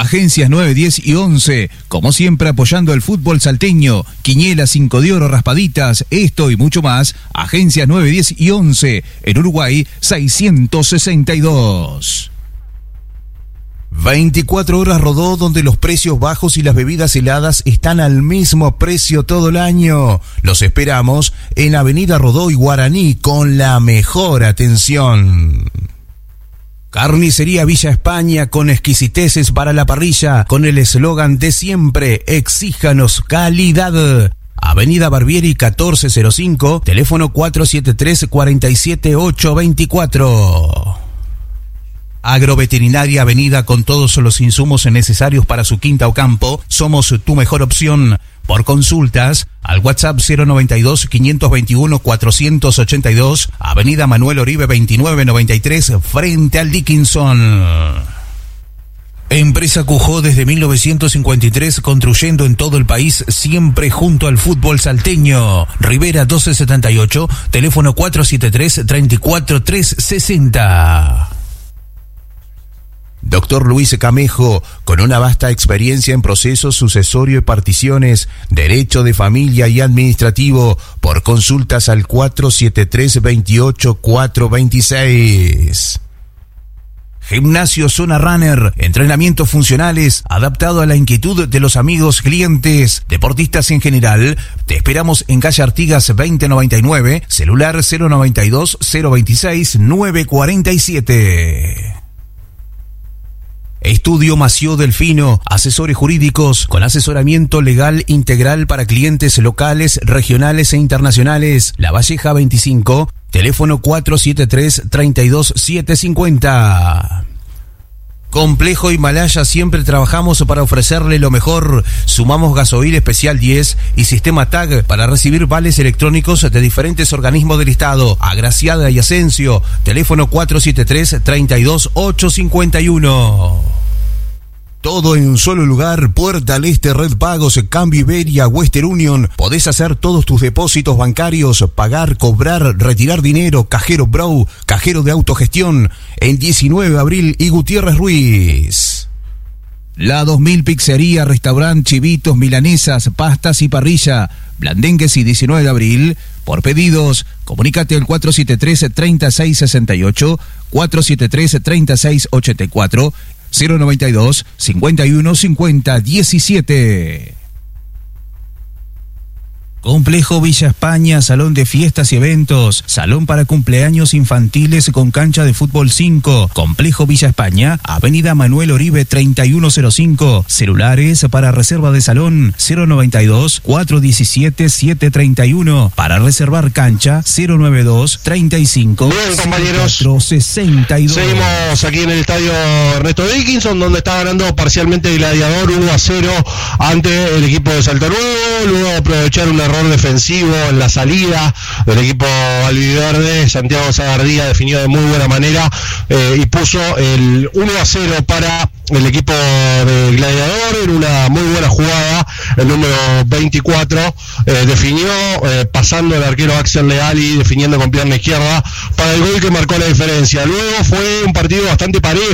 Agencias 9, 10 y 11, como siempre apoyando el fútbol salteño. Quiniela, 5 de oro, raspaditas, esto y mucho más. Agencias 9, 10 y 11, en Uruguay 662. 24 horas Rodó, donde los precios bajos y las bebidas heladas están al mismo precio todo el año. Los esperamos en Avenida Rodó y Guaraní con la mejor atención. Carnicería Villa España, con exquisiteces para la parrilla, con el eslogan de siempre: exíjanos calidad. Avenida Barbieri 1405, teléfono 473-47824. Agroveterinaria Avenida, con todos los insumos necesarios para su quinta o campo. Somos tu mejor opción. Por consultas, al WhatsApp 092-521-482, Avenida Manuel Oribe 2993, frente al Dickinson. Empresa Cujó, desde 1953, construyendo en todo el país, siempre junto al fútbol salteño. Rivera 1278, teléfono 473-34360. Doctor Luis Camejo, con una vasta experiencia en procesos sucesorio y particiones, derecho de familia y administrativo. Por consultas al 473-28-426. Gimnasio Zona Runner, entrenamientos funcionales adaptado a la inquietud de los amigos clientes, deportistas en general. Te esperamos en calle Artigas 2099, celular 092-026-947. Estudio Mació Delfino, asesores jurídicos con asesoramiento legal integral para clientes locales, regionales e internacionales. La Valleja 25, teléfono 473-32750. Complejo Himalaya, siempre trabajamos para ofrecerle lo mejor. Sumamos gasoil especial 10 y sistema TAG para recibir vales electrónicos de diferentes organismos del Estado. Agraciada y Asensio, teléfono 473-32851. Todo en un solo lugar. Puerta al Este, Red Pagos, Cambio Iberia, Western Union. Podés hacer todos tus depósitos bancarios, pagar, cobrar, retirar dinero, Cajero Bro, cajero de autogestión, en 19 de abril y Gutiérrez Ruiz. La 2000 Pizzería, restaurante, chivitos, milanesas, pastas y parrilla. Blandengues y 19 de abril. Por pedidos, comunícate al 473-3668, 473-3684, 092-5150-17. Complejo Villa España, salón de fiestas y eventos, salón para cumpleaños infantiles con cancha de fútbol 5. Complejo Villa España, Avenida Manuel Oribe 3105. Celulares para reserva de salón 092-417-731. Para reservar cancha 092-35. Bien, compañeros, 462. Seguimos aquí en el estadio Ernesto Dickinson, donde está ganando parcialmente Gladiador 1-0 ante el equipo de Salto Nuevo. Luego de aprovechar un error defensivo en la salida del equipo albiverde, Santiago Sagardía definió de muy buena manera y puso el 1-0 para el equipo de Gladiador en una muy buena jugada. El número 24 definió pasando el arquero Axel Leal y definiendo con pierna izquierda para el gol que marcó la diferencia. Luego fue un partido bastante parejo.